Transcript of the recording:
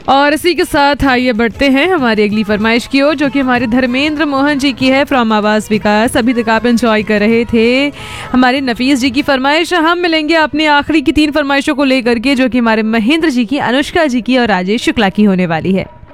और इसी के साथ आइए बढ़ते हैं हमारी अगली फरमाइश की ओर, जो कि हमारे धर्मेंद्र मोहन जी की है फ्रॉम आवास विकास। अभी तक आप एंजॉय कर रहे थे हमारे नफीस जी की फरमाइश। हम मिलेंगे अपनी आखिरी की 3 फरमाइशों को लेकर के, जो कि हमारे महेंद्र जी की, अनुष्का जी की और राजेश शुक्ला की होने वाली है।